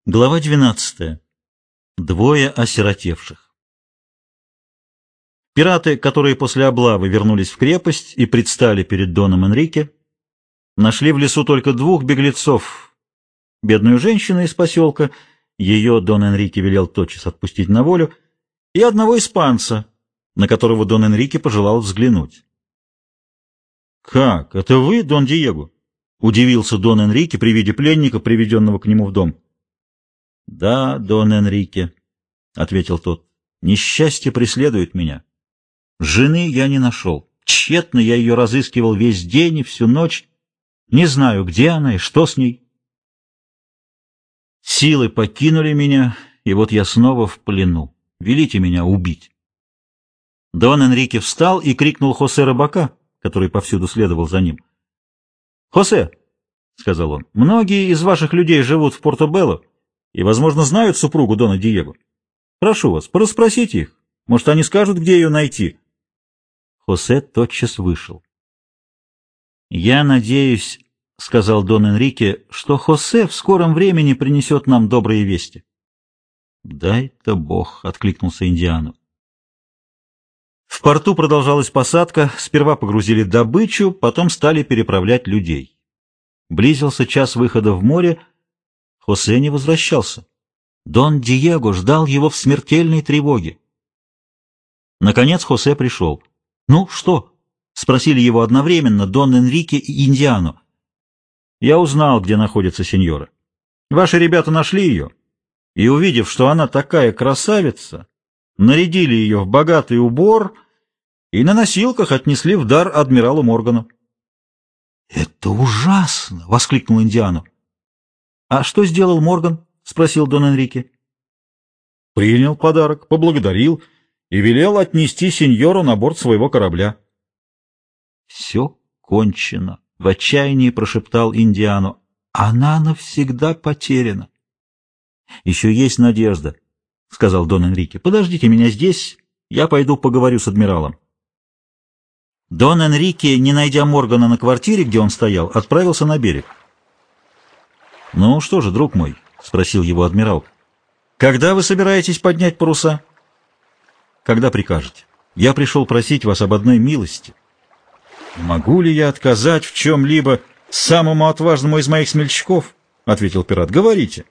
Глава 12. Двое осиротевших. Пираты, которые после облавы вернулись в крепость и предстали перед Доном Энрике, нашли в лесу только двух беглецов: бедную женщину из поселка, ее Дон Энрике велел тотчас отпустить на волю, и одного испанца, на которого Дон Энрике пожелал взглянуть. «Как? Это вы, Дон Диего?» — удивился Дон Энрике при виде пленника, приведенного к нему в дом. «Да, Дон Энрике», — ответил тот, — «несчастье преследует меня. Жены я не нашел. Тщетно я ее разыскивал весь день и всю ночь. Не знаю, где она и что с ней. Силы покинули меня, и вот я снова в плену. Велите меня убить». Дон Энрике встал и крикнул Хосе Рыбака, который повсюду следовал за ним. «Хосе», — сказал он, — «многие из ваших людей живут в Порто-Белло и, возможно, знают супругу Дона Диего. Прошу вас, порасспросите их. Может, они скажут, где ее найти». Хосе тотчас вышел. «Я надеюсь, — сказал Дон Энрике, — что Хосе в скором времени принесет нам добрые вести». «Дай-то Бог», — откликнулся Индиану. В порту продолжалась посадка. Сперва погрузили добычу, потом стали переправлять людей. Близился час выхода в море. Хосе не возвращался. Дон Диего ждал его в смертельной тревоге. Наконец Хосе пришел. «Ну, что?» — спросили его одновременно Дон Энрике и Индиану. «Я узнал, где находится сеньора. Ваши ребята нашли ее, и, увидев, что она такая красавица, нарядили ее в богатый убор и на носилках отнесли в дар адмиралу Моргану». «Это ужасно!» — воскликнул Индиану. «А что сделал Морган?» — спросил Дон Энрике. «Принял подарок, поблагодарил и велел отнести сеньору на борт своего корабля». «Все кончено», — в отчаянии прошептал Индиану. «Она навсегда потеряна». «Еще есть надежда», — сказал Дон Энрике. «Подождите меня здесь, я пойду поговорю с адмиралом». Дон Энрике, не найдя Моргана на квартире, где он стоял, отправился на берег. «Ну что же, друг мой?» — спросил его адмирал. «Когда вы собираетесь поднять паруса?» «Когда прикажете. Я пришел просить вас об одной милости». «Могу ли я отказать в чем-либо самому отважному из моих смельчаков?» — ответил пират. «Говорите».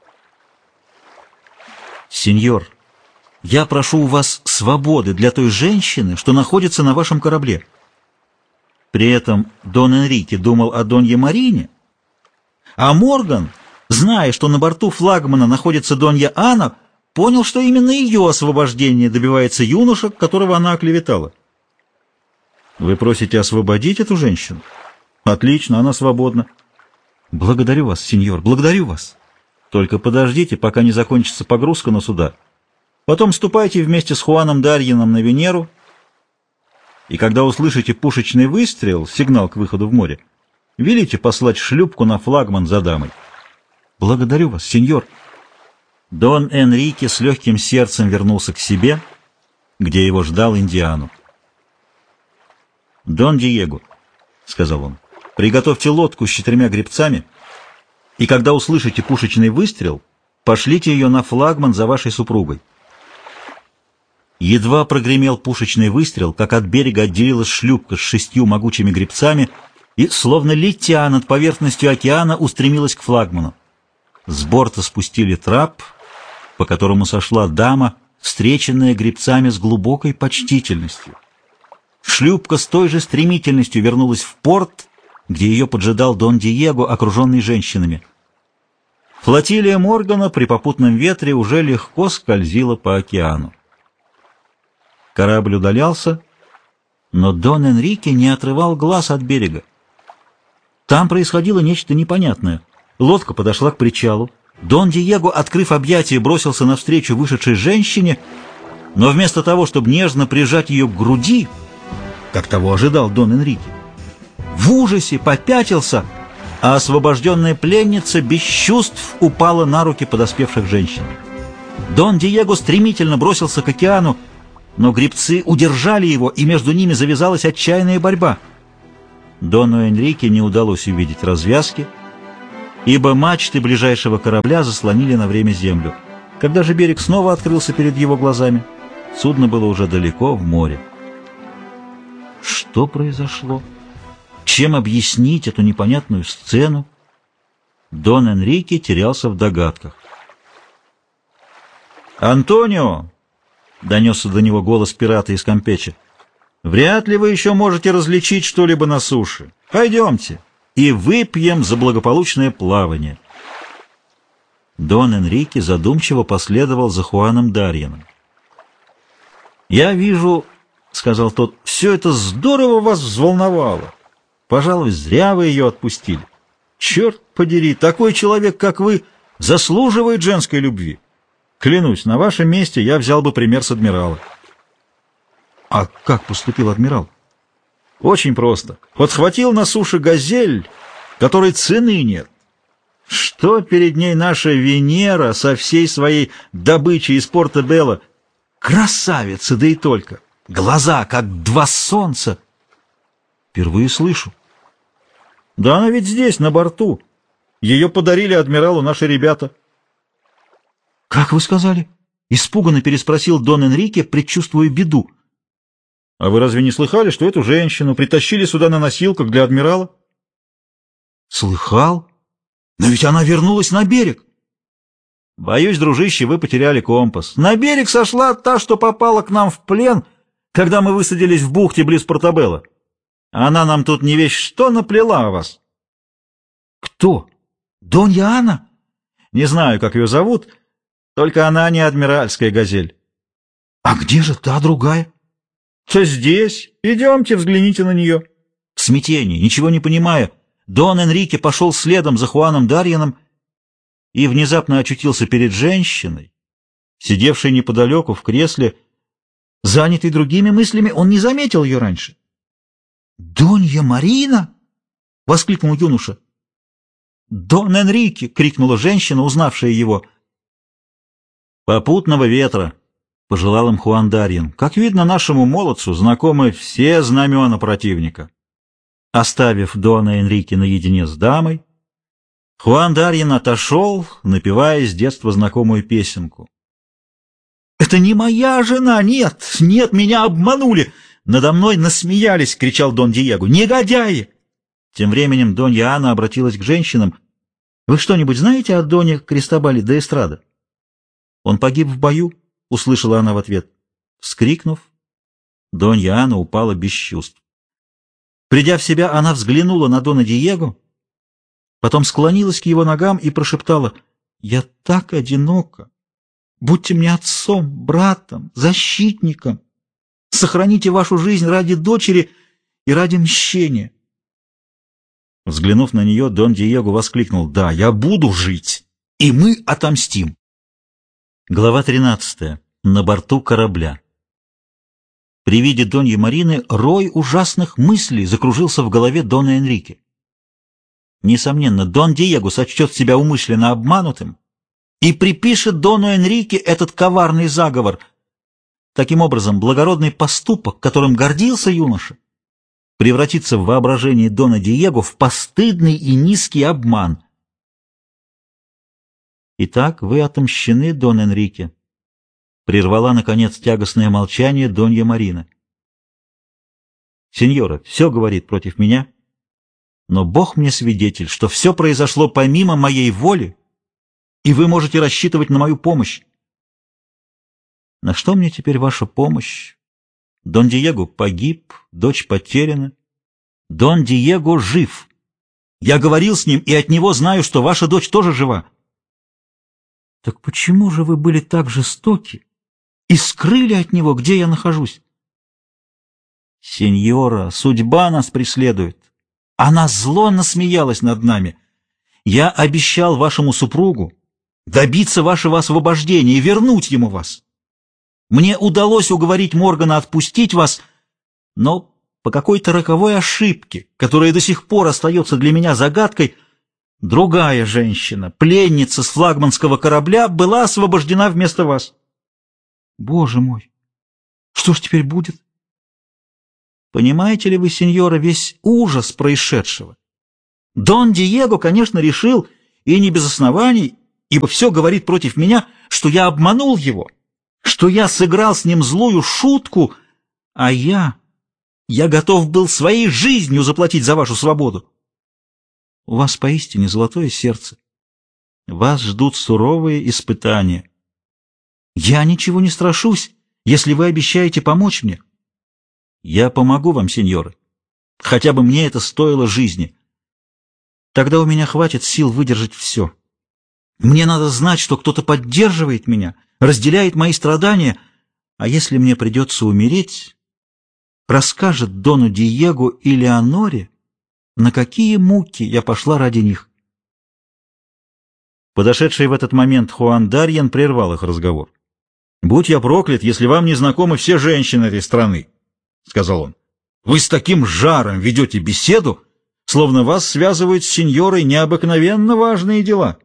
«Сеньор, я прошу у вас свободы для той женщины, что находится на вашем корабле». При этом Дон Энрике думал о Донье Марине, а Морган, зная, что на борту флагмана находится Донья Анна, понял, что именно ее освобождение добивается юноша, которого она оклеветала. «Вы просите освободить эту женщину?» «Отлично, она свободна». «Благодарю вас, сеньор, благодарю вас. Только подождите, пока не закончится погрузка на суда. Потом ступайте вместе с Хуаном Дарьином на Венеру, и когда услышите пушечный выстрел, сигнал к выходу в море, велите послать шлюпку на флагман за дамой». «Благодарю вас, сеньор». Дон Энрике с легким сердцем вернулся к себе, где его ждал Индиану. «Дон Диего», — сказал он, — «приготовьте лодку с 4 гребцами, и когда услышите пушечный выстрел, пошлите ее на флагман за вашей супругой». Едва прогремел пушечный выстрел, как от берега отделилась шлюпка с 6 могучими гребцами и, словно летя над поверхностью океана, устремилась к флагману. С борта спустили трап, по которому сошла дама, встреченная гребцами с глубокой почтительностью. Шлюпка с той же стремительностью вернулась в порт, где ее поджидал Дон Диего, окруженный женщинами. Флотилия Моргана при попутном ветре уже легко скользила по океану. Корабль удалялся, но Дон Энрике не отрывал глаз от берега. Там происходило нечто непонятное. Лодка подошла к причалу. Дон Диего, открыв объятия, бросился навстречу вышедшей женщине, но вместо того, чтобы нежно прижать ее к груди, как того ожидал Дон Энрике, в ужасе попятился, а освобожденная пленница без чувств упала на руки подоспевших женщин. Дон Диего стремительно бросился к океану, но гребцы удержали его, и между ними завязалась отчаянная борьба. Дону Энрике не удалось увидеть развязки, ибо мачты ближайшего корабля заслонили на время землю. Когда же берег снова открылся перед его глазами, судно было уже далеко в море. Что произошло? Чем объяснить эту непонятную сцену? Дон Энрике терялся в догадках. «Антонио!» — донесся до него голос пирата из Кампече. «Вряд ли вы еще можете различить что-либо на суше. Пойдемте и выпьем за благополучное плавание». Дон Энрике задумчиво последовал за Хуаном Дарьеном. «Я вижу, — сказал тот, — все это здорово вас взволновало. Пожалуй, зря вы ее отпустили. Черт подери, такой человек, как вы, заслуживает женской любви. Клянусь, на вашем месте я взял бы пример с адмирала». «А как поступил адмирал?» «Очень просто. Подхватил на суше газель, которой цены нет. Что перед ней наша Венера со всей своей добычей из Порто-Белло? Красавица, да и только! Глаза, как два солнца!» «Впервые слышу». «Да она ведь здесь, на борту. Ее подарили адмиралу наши ребята». «Как вы сказали?» — испуганно переспросил Дон Энрике, предчувствуя беду. «А вы разве не слыхали, что эту женщину притащили сюда на носилках для адмирала?» «Слыхал? Но ведь она вернулась на берег». «Боюсь, дружище, вы потеряли компас. На берег сошла та, что попала к нам в плен, когда мы высадились в бухте близ Порто-Белло. Она нам тут не вещь что наплела о вас». «Кто? Донья Анна?» «Не знаю, как ее зовут, только она не адмиральская газель». «А где же та другая?» «Что здесь? Идемте, взгляните на нее». В смятении, ничего не понимая, Дон Энрике пошел следом за Хуаном Дарьеном и внезапно очутился перед женщиной, сидевшей неподалеку в кресле. Занятый другими мыслями, он не заметил ее раньше. «Донья Марина!» — воскликнул юноша. «Дон Энрике!» — крикнула женщина, узнавшая его. «Попутного ветра!» — пожелал им Хуан Дарьен. «Как видно, нашему молодцу знакомы все знамена противника». Оставив Дона Энрике наедине с дамой, Хуан Дарьен отошел, напевая с детства знакомую песенку. «Это не моя жена! Нет! Нет, меня обманули! Надо мной насмеялись!» — кричал Дон Диего. «Негодяи!» Тем временем Донья Анна обратилась к женщинам. «Вы что-нибудь знаете о Доне Кристобале де Эстрада?» «Он погиб в бою», — услышала она в ответ. Вскрикнув, Донья Анна упала без чувств. Придя в себя, она взглянула на Дона Диего, потом склонилась к его ногам и прошептала: «Я так одинока! Будьте мне отцом, братом, защитником! Сохраните вашу жизнь ради дочери и ради мщения!» Взглянув на нее, Дон Диего воскликнул: «Да, я буду жить, и мы отомстим!» Глава 13. На борту корабля. При виде Доньи Марины рой ужасных мыслей закружился в голове Дона Энрике. Несомненно, Дон Диего сочтет себя умышленно обманутым и припишет Дону Энрике этот коварный заговор. Таким образом, благородный поступок, которым гордился юноша, превратится в воображении Дона Диего в постыдный и низкий обман. «Итак, вы отомщены, Дон Энрике», — прервала, наконец, тягостное молчание Донья Марина. «Сеньора, все говорит против меня, но Бог мне свидетель, что все произошло помимо моей воли, и вы можете рассчитывать на мою помощь». «На что мне теперь ваша помощь? Дон Диего погиб, дочь потеряна. Дон Диего жив. Я говорил с ним, и от него знаю, что ваша дочь тоже жива». «Так почему же вы были так жестоки и скрыли от него, где я нахожусь?» «Сеньора, судьба нас преследует. Она зло насмеялась над нами. Я обещал вашему супругу добиться вашего освобождения и вернуть ему вас. Мне удалось уговорить Моргана отпустить вас, но по какой-то роковой ошибке, которая до сих пор остается для меня загадкой, другая женщина, пленница с флагманского корабля, была освобождена вместо вас». «Боже мой! Что ж теперь будет?» «Понимаете ли вы, сеньора, весь ужас происшедшего? Дон Диего, конечно, решил и не без оснований, ибо все говорит против меня, что я обманул его, что я сыграл с ним злую шутку, а я готов был своей жизнью заплатить за вашу свободу. У вас поистине золотое сердце. Вас ждут суровые испытания. Я ничего не страшусь, если вы обещаете помочь мне. Я помогу вам, сеньоры. Хотя бы мне это стоило жизни. Тогда у меня хватит сил выдержать все. Мне надо знать, что кто-то поддерживает меня, разделяет мои страдания, а если мне придется умереть, расскажет Дону Диего и Леоноре, на какие муки я пошла ради них. Подошедший в этот момент Хуан Дарьен прервал их разговор. «Будь я проклят, если вам не знакомы все женщины этой страны», — сказал он. «Вы с таким жаром ведете беседу, словно вас связывают с сеньорой необыкновенно важные дела».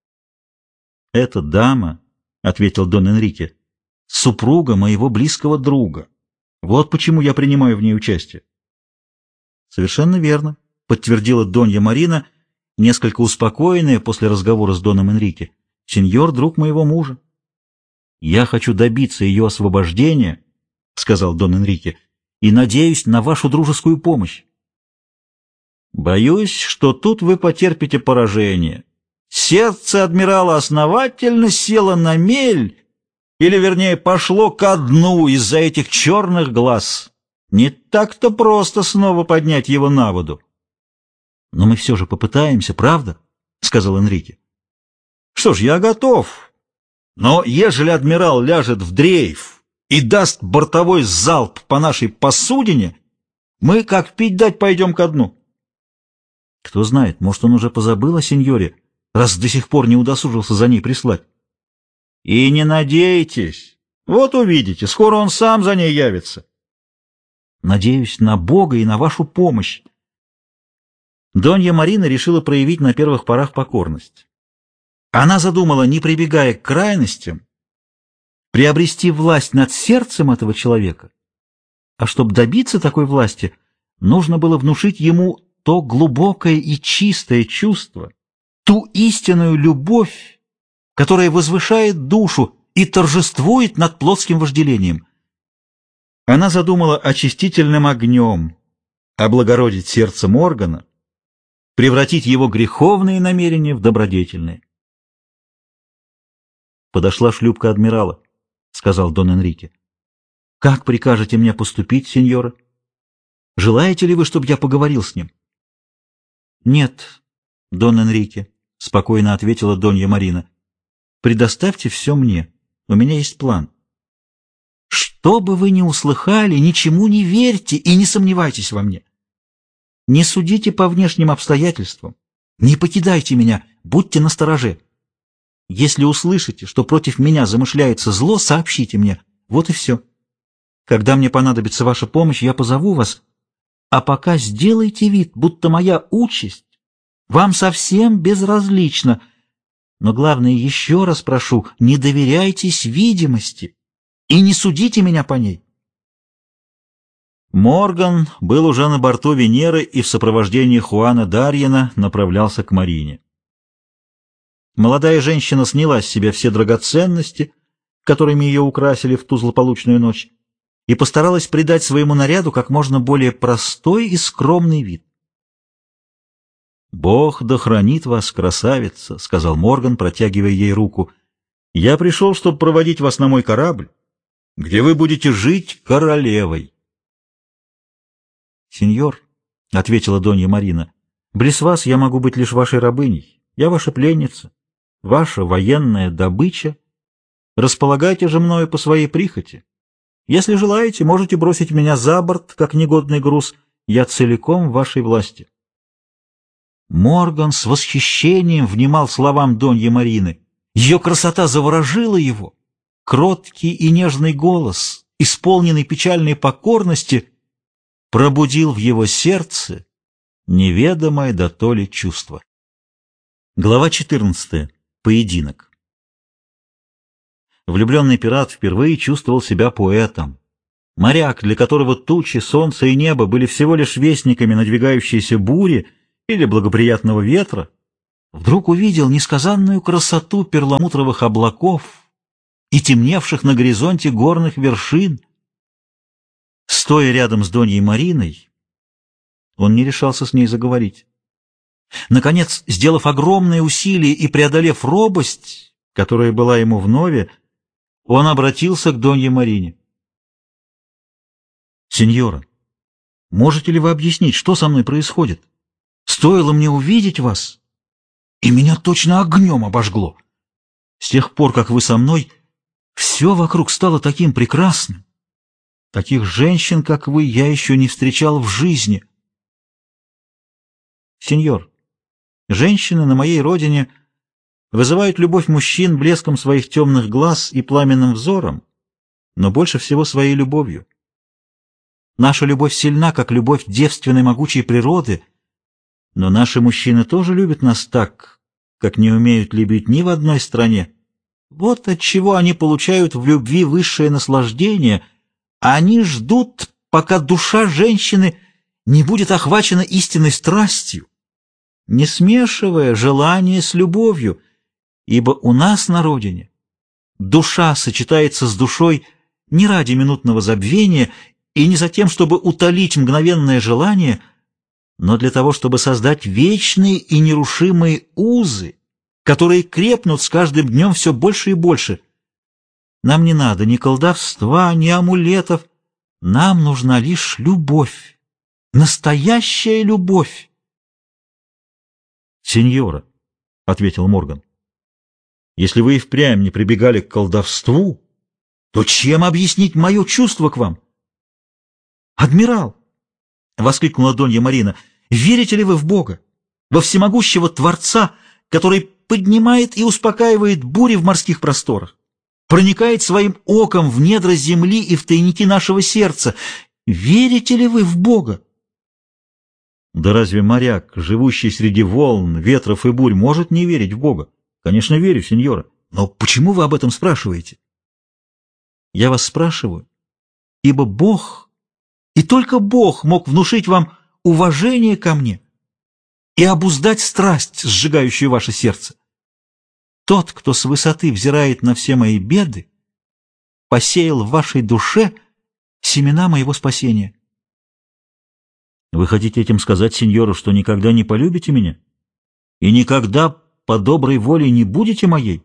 «Эта дама», — ответил Дон Энрике, — «супруга моего близкого друга. Вот почему я принимаю в ней участие». «Совершенно верно», — подтвердила Донья Марина, несколько успокоенная после разговора с Доном Энрике. «Сеньор — друг моего мужа». «Я хочу добиться ее освобождения», — сказал Дон Энрике, — «и надеюсь на вашу дружескую помощь». «Боюсь, что тут вы потерпите поражение. Сердце адмирала основательно село на мель, или, вернее, пошло ко дну из-за этих черных глаз. Не так-то просто снова поднять его на воду». «Но мы все же попытаемся, правда?» — сказал Энрике. «Что ж, я готов. Но ежели адмирал ляжет в дрейф и даст бортовой залп по нашей посудине, мы, как пить дать, пойдем ко дну». «Кто знает, может, он уже позабыл о сеньоре, раз до сих пор не удосужился за ней прислать». «И не надейтесь. Вот увидите, скоро он сам за ней явится». «Надеюсь на Бога и на вашу помощь». Донья Марина решила проявить на первых порах покорность. Она задумала, не прибегая к крайностям, приобрести власть над сердцем этого человека, а чтобы добиться такой власти, нужно было внушить ему то глубокое и чистое чувство, ту истинную любовь, которая возвышает душу и торжествует над плотским вожделением. Она задумала очистительным огнем облагородить сердце Моргана, превратить его греховные намерения в добродетельные. «Подошла шлюпка адмирала», — сказал Дон Энрике. «Как прикажете мне поступить, сеньора? Желаете ли вы, чтобы я поговорил с ним?» «Нет, Дон Энрике», — спокойно ответила Донья Марина. «Предоставьте все мне. У меня есть план». «Что бы вы ни услыхали, ничему не верьте и не сомневайтесь во мне. Не судите по внешним обстоятельствам, не покидайте меня, будьте настороже. Если услышите, что против меня замышляется зло, сообщите мне. Вот и все. Когда мне понадобится ваша помощь, я позову вас, а пока сделайте вид, будто моя участь вам совсем безразлична. Но главное, еще раз прошу, не доверяйтесь видимости и не судите меня по ней». Морган был уже на борту Венеры и в сопровождении Хуана Дарьена направлялся к Марине. Молодая женщина сняла с себя все драгоценности, которыми ее украсили в ту злополучную ночь, и постаралась придать своему наряду как можно более простой и скромный вид. «Бог да хранит вас, красавица», — сказал Морган, протягивая ей руку. «Я пришел, чтобы проводить вас на мой корабль, где вы будете жить королевой». «Сеньор», — ответила Донья Марина, — «близ вас я могу быть лишь вашей рабыней. Я ваша пленница, ваша военная добыча. Располагайте же мною по своей прихоти. Если желаете, можете бросить меня за борт, как негодный груз. Я целиком в вашей власти». Морган с восхищением внимал словам Доньи Марины. Ее красота заворожила его. Кроткий и нежный голос, исполненный печальной покорности, пробудил в его сердце неведомое дотоле чувство. Глава 14. Поединок. Влюбленный пират впервые чувствовал себя поэтом. Моряк, для которого тучи, солнце и небо были всего лишь вестниками надвигающейся бури или благоприятного ветра, вдруг увидел несказанную красоту перламутровых облаков и темневших на горизонте горных вершин. Стоя рядом с Доньей Мариной, он не решался с ней заговорить. Наконец, сделав огромное усилие и преодолев робость, которая была ему вновь, он обратился к Донье Марине. «Сеньора, можете ли вы объяснить, что со мной происходит? Стоило мне увидеть вас, и меня точно огнем обожгло. С тех пор, как вы со мной, все вокруг стало таким прекрасным. Таких женщин, как вы, я еще не встречал в жизни». «Сеньор, женщины на моей родине вызывают любовь мужчин блеском своих темных глаз и пламенным взором, но больше всего своей любовью. Наша любовь сильна, как любовь девственной могучей природы, но наши мужчины тоже любят нас так, как не умеют любить ни в одной стране. Вот отчего они получают в любви высшее наслаждение, а они ждут, пока душа женщины не будет охвачена истинной страстью, не смешивая желание с любовью, ибо у нас на родине душа сочетается с душой не ради минутного забвения и не за тем, чтобы утолить мгновенное желание, но для того, чтобы создать вечные и нерушимые узы, которые крепнут с каждым днем все больше и больше. Нам не надо ни колдовства, ни амулетов, нам нужна лишь любовь, настоящая любовь. «Сеньора», — ответил Морган, — «если вы и впрямь не прибегали к колдовству, то чем объяснить мое чувство к вам?» «Адмирал!» — воскликнула Донья Марина. «Верите ли вы в Бога, во всемогущего Творца, который поднимает и успокаивает бури в морских просторах, проникает своим оком в недра земли и в тайники нашего сердца? Верите ли вы в Бога?» «Да разве моряк, живущий среди волн, ветров и бурь, может не верить в Бога? Конечно, верю, сеньора. Но почему вы об этом спрашиваете?» «Я вас спрашиваю, ибо Бог, и только Бог мог внушить вам уважение ко мне и обуздать страсть, сжигающую ваше сердце. Тот, кто с высоты взирает на все мои беды, посеял в вашей душе семена моего спасения». «Вы хотите этим сказать, сеньора, что никогда не полюбите меня? И никогда по доброй воле не будете моей?»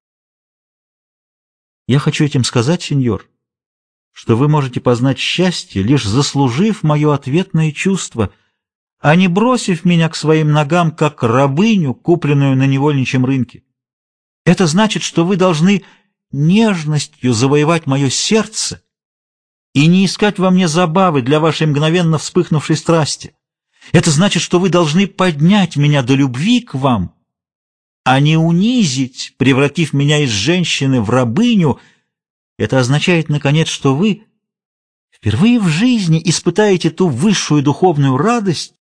«Я хочу этим сказать, сеньор, что вы можете познать счастье, лишь заслужив мое ответное чувство, а не бросив меня к своим ногам, как рабыню, купленную на невольничьем рынке. Это значит, что вы должны нежностью завоевать мое сердце и не искать во мне забавы для вашей мгновенно вспыхнувшей страсти. Это значит, что вы должны поднять меня до любви к вам, а не унизить, превратив меня из женщины в рабыню. Это означает, наконец, что вы впервые в жизни испытаете ту высшую духовную радость,